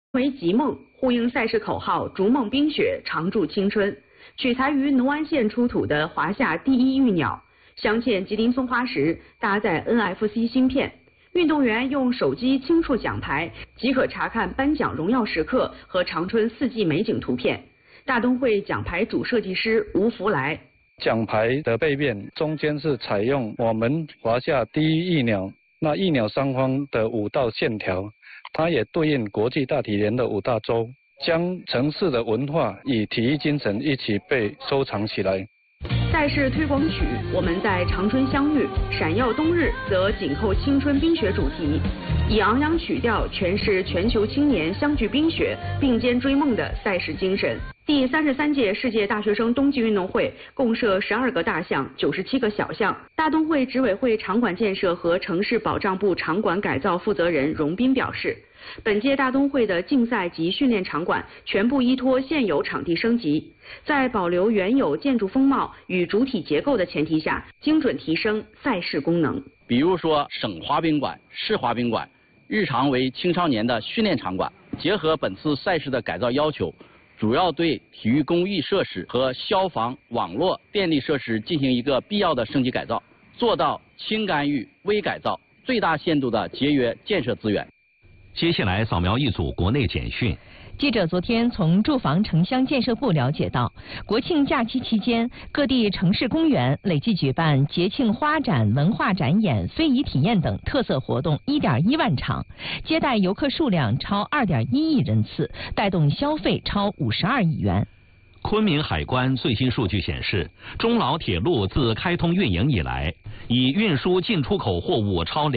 为极梦，呼应赛事口号“逐梦冰雪，常驻青春”。取材于农安县出土的华夏第一玉鸟，镶嵌吉林松花石，搭载 NFC 芯片。运动员用手机轻触奖牌，即可查看颁奖荣耀时刻和长春四季美景图片。大东会奖牌主设计师吴福来。 奖牌的背面中间是采用我们华夏第一玉鸟，那玉鸟上方的5道线条，它也对应国际大体联的5大洲，将城市的文化与体育精神一起被收藏起来。 赛事推广曲《我们在长春相遇》，闪耀冬日则紧扣青春冰雪主题，以昂扬曲调诠释全球青年相聚冰雪、并肩追梦的赛事精神。第33届世界大学生冬季运动会共设12个大项、97个小项。大东会执委会场馆建设和城市保障部场馆改造负责人荣斌表示，本届大东会的竞赛及训练场馆全部依托现有场地升级，在保留原有建筑风貌与主体结构的前提下，精准提升赛事功能。 比如说省滑冰馆、市滑冰馆，日常为青少年的训练场馆。结合本次赛事的改造要求，主要对体育公益设施和消防、网络、电力设施进行一个必要的升级改造，做到轻干预、微改造，最大限度的节约建设资源。 接下来扫描一组国内简讯。 记者昨天从住房城乡建设部了解到，国庆假期期间，各地城市公园累计举办节庆花展、文化展演、非遗体验等特色活动1.1万场，接待游客数量超2.1亿人次，带动消费超52亿元。 昆明海关最新数据显示，中老铁路自开通运营以来，已运输进出口货物超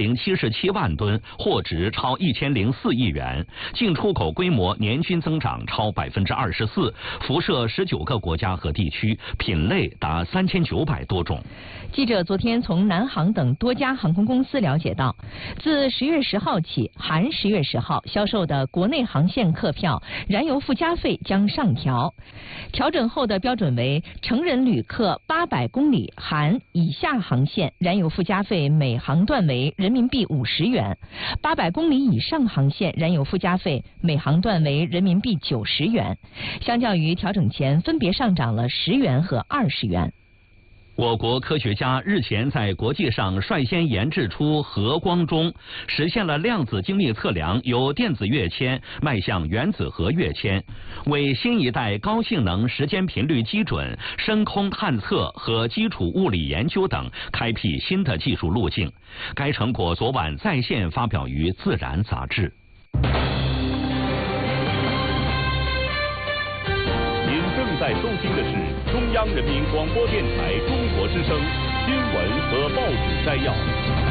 2077万吨，货值超1004亿元，进出口规模年均增长超24%，辐射19个国家和地区，品类达3900多种。 记者昨天从南航等多家航空公司了解到，自10月10号起，含10月10号销售的国内航线客票燃油附加费将上调。调整后的标准为成人旅客800公里含以下航线燃油附加费每航段为人民币50元，800公里以上航线燃油附加费每航段为人民币90元，相较于调整前分别上涨了10元和20元。 我国科学家日前在国际上率先研制出核光中，实现了量子精密测量由电子跃迁迈向原子核跃迁，为新一代高性能时间频率基准、深空探测和基础物理研究等开辟新的技术路径。该成果昨晚在线发表于《自然》杂志。 您正在收听的是中央人民广播电台中国之声新闻和报纸摘要。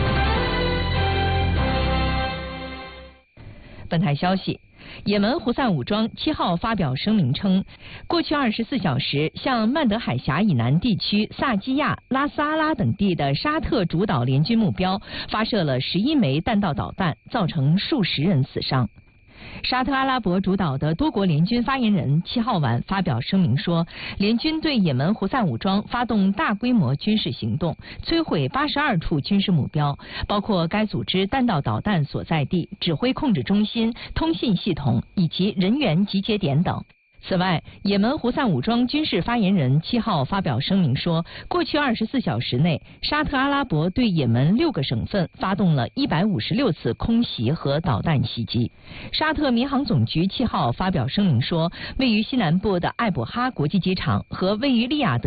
本台消息，也门胡塞武装7号发表声明称，过去24小时向曼德海峡以南地区萨基亚、拉斯阿拉等地的沙特主导联军目标发射了11枚弹道导弹，造成数十人死伤。沙特阿拉伯主导的多国联军发言人7号晚发表声明说，联军对也门胡塞武装发动大规模军事行动，摧毁82处军事目标，包括该组织弹道导弹所在地、指挥控制中心、通信系统以及人员集结点等。此外，也门胡塞武装军事发言人7号发表声明说，过去24小时内，沙特阿拉伯对也门6个省份发动了156次空袭和导弹袭击。沙特民航总局7号发表声明说，位于西南部的艾卜哈国际机场和位于利雅得